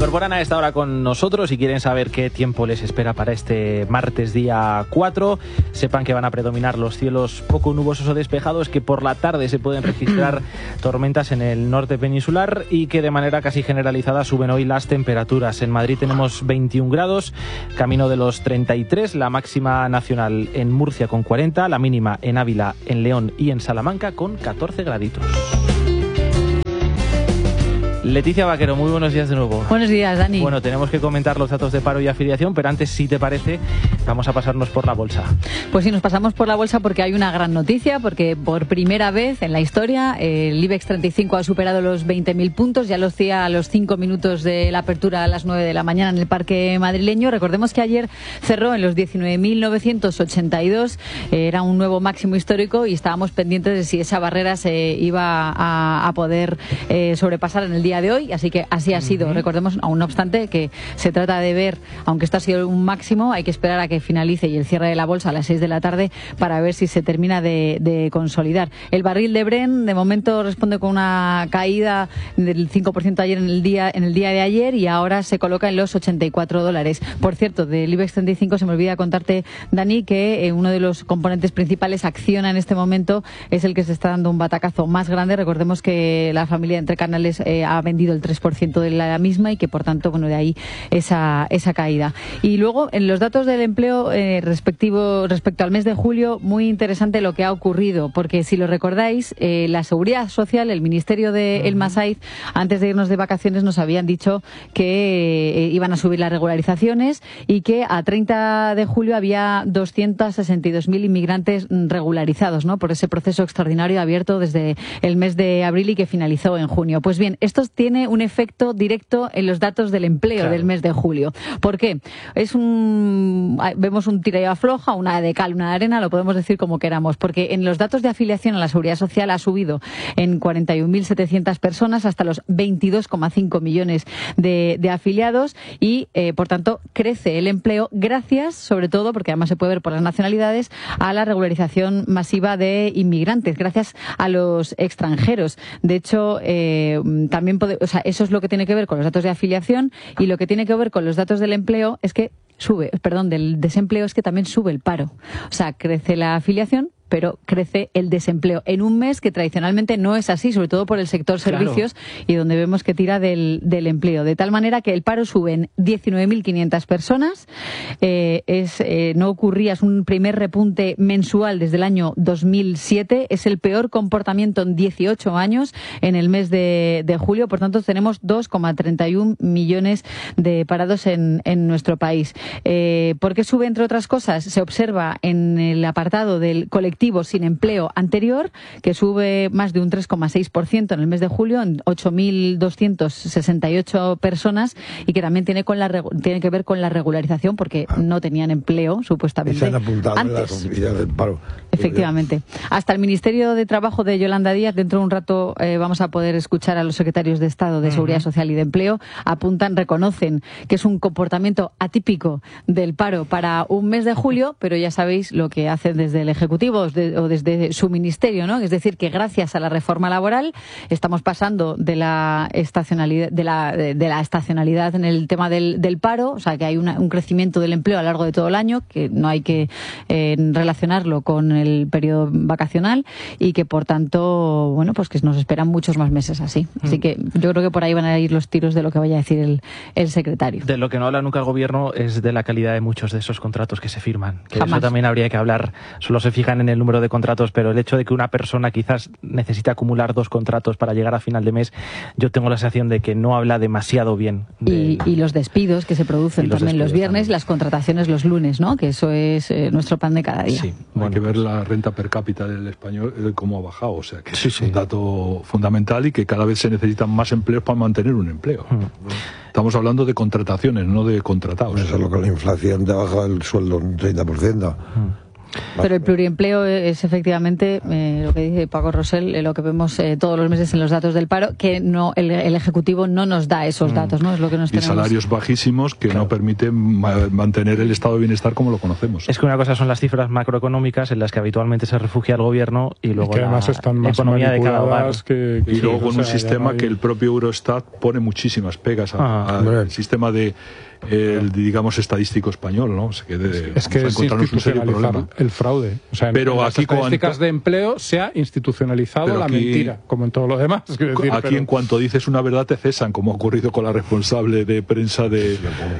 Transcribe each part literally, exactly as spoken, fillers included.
incorporan a esta hora con nosotros y quieren saber qué tiempo les espera para este martes día cuatro, sepan que van a predominar los cielos poco nubosos o despejados, que por la tarde se pueden registrar tormentas en el norte peninsular y que de manera casi generalizada suben hoy las temperaturas. En Madrid tenemos veintiún grados, camino de los treinta y tres, la máxima nacional en Murcia con cuarenta, la mínima en Ávila, en León y en Salamanca con catorce graditos. Leticia Vaquero, muy buenos días de nuevo. Buenos días, Dani. Bueno, tenemos que comentar los datos de paro y afiliación, pero antes, si te parece, vamos a pasarnos por la bolsa. Pues sí, nos pasamos por la bolsa porque hay una gran noticia, porque por primera vez en la historia el IBEX treinta y cinco ha superado los veinte mil puntos, ya lo hacía a los cinco minutos de la apertura a las nueve de la mañana en el Parque Madrileño. Recordemos que ayer cerró en los diecinueve mil novecientos ochenta y dos, eh, era un nuevo máximo histórico y estábamos pendientes de si esa barrera se iba a, a poder eh, sobrepasar en el día de hoy, así que así ha sido. Uh-huh. Recordemos, aún no obstante, que se trata de ver, aunque esto ha sido un máximo, hay que esperar a que finalice y el cierre de la bolsa a las seis de la tarde para ver si se termina de, de consolidar. El barril de Brent de momento responde con una caída del cinco por ciento ayer en el día en el día de ayer y ahora se coloca en los ochenta y cuatro dólares. Por cierto, del IBEX treinta y cinco se me olvida contarte, Dani, que eh, uno de los componentes principales, Acciona, en este momento es el que se está dando un batacazo más grande. Recordemos que la familia Entre Canales eh, ha vendido el tres por ciento de la misma y que por tanto, bueno, de ahí esa esa caída. Y luego en los datos del empleo eh, respectivo respecto al mes de julio, muy interesante lo que ha ocurrido, porque si lo recordáis, eh, la Seguridad Social, el Ministerio de uh-huh. El Masaiz, antes de irnos de vacaciones nos habían dicho que eh, iban a subir las regularizaciones y que a treinta de julio había doscientos sesenta y dos mil inmigrantes regularizados, ¿no?, por ese proceso extraordinario abierto desde el mes de abril y que finalizó en junio. Pues bien, esto tiene un efecto directo en los datos del empleo claro. del mes de julio. ¿Por qué? Es un vemos un tira y afloja, una de cal, una de arena, lo podemos decir como queramos, porque en los datos de afiliación a la Seguridad Social ha subido en cuarenta y un mil setecientas personas hasta los veintidós coma cinco millones de, de afiliados y, eh, por tanto, crece el empleo gracias, sobre todo, porque además se puede ver por las nacionalidades, a la regularización masiva de inmigrantes, gracias a los extranjeros. De hecho, eh, también puede, o sea, eso es lo que tiene que ver con los datos de afiliación, y lo que tiene que ver con los datos del empleo es que sube, perdón, del desempleo es que también sube el paro. O sea, crece la afiliación, pero crece el desempleo en un mes que tradicionalmente no es así, sobre todo por el sector servicios claro. y donde vemos que tira del, del empleo. De tal manera que el paro sube en diecinueve mil quinientas personas, eh, es, eh, no ocurría, es un primer repunte mensual desde el año dos mil siete, es el peor comportamiento en dieciocho años en el mes de, de julio, por tanto tenemos dos coma treinta y un millones de parados en, en nuestro país. Eh, ¿Por qué sube, entre otras cosas? Se observa en el apartado del colectivo sin empleo anterior, que sube más de un tres coma seis por ciento en el mes de julio, en ocho mil doscientas sesenta y ocho personas, y que también tiene con la tiene que ver con la regularización, porque no tenían empleo, supuestamente, y se han apuntado antes. En la del paro. Efectivamente. Hasta el Ministerio de Trabajo de Yolanda Díaz, dentro de un rato eh, vamos a poder escuchar a los secretarios de Estado de Seguridad Social y de Empleo, apuntan, reconocen que es un comportamiento atípico del paro para un mes de julio, pero ya sabéis lo que hacen desde el Ejecutivo de, o desde su ministerio, ¿no? Es decir, que gracias a la reforma laboral estamos pasando de la estacionalidad, de la, de, de la estacionalidad en el tema del, del paro, o sea, que hay una, un crecimiento del empleo a lo largo de todo el año, que no hay que eh, relacionarlo con el periodo vacacional, y que por tanto, bueno, pues que nos esperan muchos más meses así. Así que yo creo que por ahí van a ir los tiros de lo que vaya a decir el, el secretario. De lo que no habla nunca el gobierno es de la calidad de muchos de esos contratos que se firman. Que Jamás. Eso también habría que hablar. Solo se fijan en el número de contratos, pero el hecho de que una persona quizás necesite acumular dos contratos para llegar a final de mes, yo tengo la sensación de que no habla demasiado bien. De... Y, y los despidos que se producen los también los viernes, también. Las contrataciones los lunes, ¿no? Que eso es eh, nuestro pan de cada día. Sí. Bueno, hay que ver la renta per cápita del español, eh, cómo ha bajado, o sea que sí, es sí. un dato fundamental, y que cada vez se necesitan más empleos para mantener un empleo. Mm. Estamos hablando de contrataciones, no de contratados. Eso es lo que la inflación te ha bajado el sueldo un treinta por ciento. Mm. Pero el pluriempleo es efectivamente eh, lo que dice Paco Rosell, eh, lo que vemos eh, todos los meses en los datos del paro, que no el, el Ejecutivo no nos da esos mm. datos, ¿no? Es lo que nos y tenemos. salarios bajísimos que claro. no permiten ma- mantener el estado de bienestar como lo conocemos. Es que una cosa son las cifras macroeconómicas en las que habitualmente se refugia el gobierno y luego y que la, además están más economía de cada hogar. Que, que y luego sí, con o sea, un sistema no hay... que el propio Eurostat pone muchísimas pegas ah, al sistema de el, digamos, estadístico español, ¿no? Se quede, es que es institucionalizar el fraude. O sea, pero en las aquí estadísticas cuanto, de empleo se ha institucionalizado la aquí, mentira, como en todo lo demás. Decir, aquí pero... en cuanto dices una verdad te cesan, como ha ocurrido con la responsable de prensa de...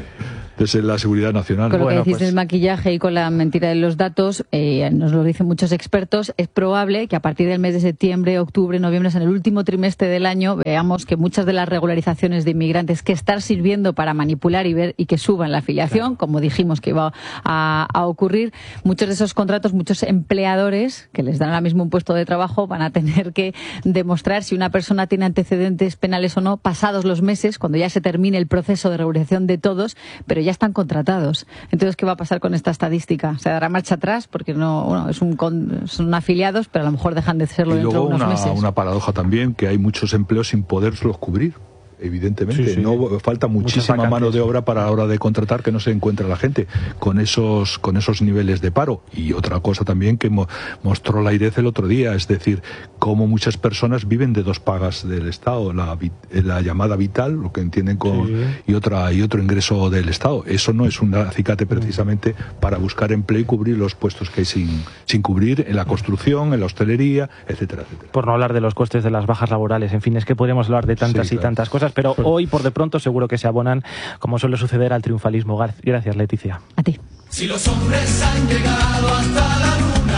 desde la Seguridad Nacional. Con lo bueno, que decís pues... del maquillaje y con la mentira de los datos, eh, nos lo dicen muchos expertos, es probable que a partir del mes de septiembre, octubre, noviembre, en el último trimestre del año, veamos que muchas de las regularizaciones de inmigrantes que están sirviendo para manipular y ver y que suban la afiliación, claro. como dijimos que iba a, a ocurrir, muchos de esos contratos, muchos empleadores que les dan ahora mismo un puesto de trabajo van a tener que demostrar si una persona tiene antecedentes penales o no, pasados los meses, cuando ya se termine el proceso de regularización de todos, pero ya están contratados. Entonces, ¿qué va a pasar con esta estadística? ¿Se dará marcha atrás? Porque no, bueno, es un con, son afiliados, pero a lo mejor dejan de serlo y dentro de unos una, meses. una paradoja también, que hay muchos empleos sin poderlos cubrir. Evidentemente, sí, sí. no falta muchísima mano de obra para la hora de contratar que no se encuentra la gente con esos con esos niveles de paro. Y otra cosa también que mo- mostró la AIREF el otro día, es decir, cómo muchas personas viven de dos pagas del Estado, la, la llamada vital, lo que entienden con sí. y otra y otro ingreso del Estado. Eso no es un acicate precisamente para buscar empleo y cubrir los puestos que hay sin sin cubrir en la construcción, en la hostelería, etcétera, etcétera. Por no hablar de los costes de las bajas laborales. En fin, es que podríamos hablar de tantas sí, y claro. tantas cosas, pero hoy, por de pronto, seguro que se abonan, como suele suceder, al triunfalismo. Gracias, Leticia. A ti. Si los hombres han llegado hasta la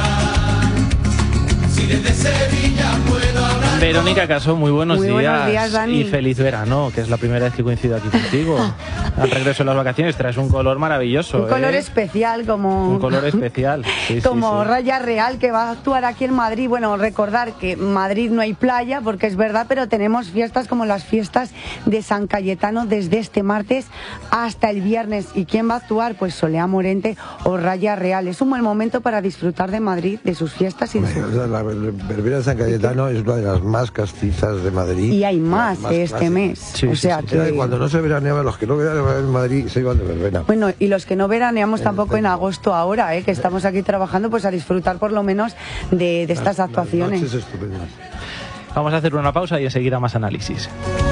luna, si desde Sevilla puedo hablar... Verónica Casó, muy buenos muy días. Buenos días, Dani. Y feliz verano, que es la primera vez que coincido aquí contigo. Al regreso de las vacaciones traes un color maravilloso. Un color ¿eh? especial, como... Un color especial. Sí, como sí, sí. Raya Real, que va a actuar aquí en Madrid. Bueno, recordar que en Madrid no hay playa, porque es verdad, pero tenemos fiestas como las fiestas de San Cayetano desde este martes hasta el viernes. ¿Y quién va a actuar? Pues Soleá Morente o Raya Real. Es un buen momento para disfrutar de Madrid, de sus fiestas y de sus... La verbena de San Cayetano es una de las más castizas de Madrid. Y hay más, más este clásicas. mes. Sí, o sí, sea sí, que... Cuando no se veraneaba, los que no veraneaban en Madrid se iban de verbena. Bueno, y los que no veraneamos El tampoco centro. en agosto ahora, ¿eh? Que estamos aquí trabajando, pues a disfrutar por lo menos de, de estas Las- actuaciones. Las noches estupendas. Vamos a hacer una pausa y enseguida más análisis.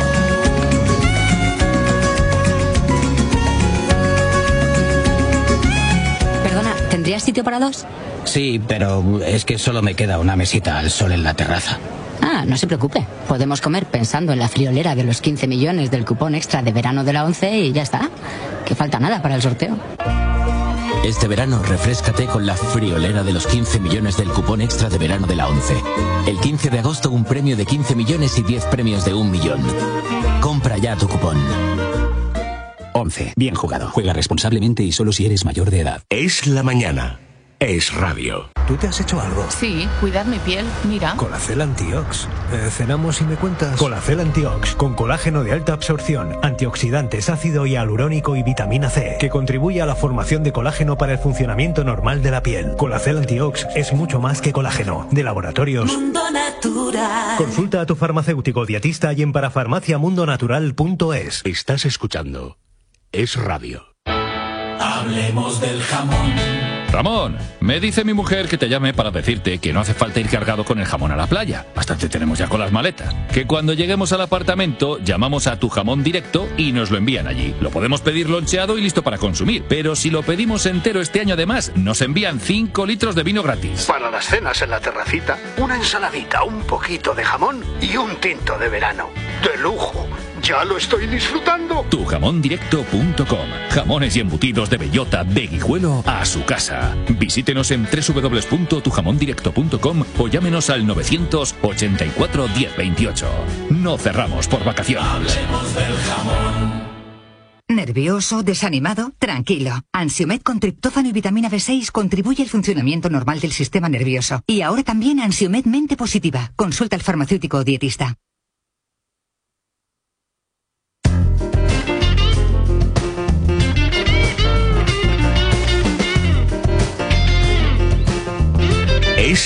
Perdona, ¿tendrías sitio para dos? Sí, pero es que solo me queda una mesita al sol en la terraza. Ah, no se preocupe. Podemos comer pensando en la friolera de los quince millones del cupón extra de verano de la ONCE y ya está. Que falta nada para el sorteo. Este verano refréscate con la friolera de los quince millones del cupón extra de verano de la ONCE. El quince de agosto un premio de quince millones y diez premios de un millón. Compra ya tu cupón. ONCE. Bien jugado. Juega responsablemente y solo si eres mayor de edad. Es la mañana. Es radio. ¿Tú te has hecho algo? Sí, cuidar mi piel, mira. Colacel Antiox. Eh, ¿Cenamos y me cuentas? Colacel Antiox, con colágeno de alta absorción, antioxidantes, ácido hialurónico y vitamina C, que contribuye a la formación de colágeno para el funcionamiento normal de la piel. Colacel Antiox es mucho más que colágeno. De Laboratorios Mundo Natural. Consulta a tu farmacéutico dietista y en parafarmaciamundonatural punto es. Estás escuchando Es Radio. Hablemos del jamón. Ramón, me dice mi mujer que te llame para decirte que no hace falta ir cargado con el jamón a la playa. Bastante tenemos ya con las maletas. Que cuando lleguemos al apartamento, llamamos a Tu Jamón Directo y nos lo envían allí. Lo podemos pedir loncheado y listo para consumir. Pero si lo pedimos entero este año además, nos envían cinco litros de vino gratis. Para las cenas en la terracita, una ensaladita, un poquito de jamón y un tinto de verano. ¡De lujo! ¡Ya lo estoy disfrutando! tu jamón directo punto com. Jamones y embutidos de bellota de Guijuelo a su casa. Visítenos en doble u doble u doble u punto tu jamón directo punto com o llámenos al novecientos ochenta y cuatro diez veintiocho. No cerramos por vacaciones. Hablemos del jamón. ¿Nervioso? ¿Desanimado? Tranquilo. Ansiomed con triptófano y vitamina B seis contribuye al funcionamiento normal del sistema nervioso. Y ahora también Ansiomed Mente Positiva. Consulta al farmacéutico o dietista.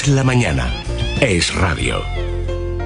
Es la mañana. Es radio.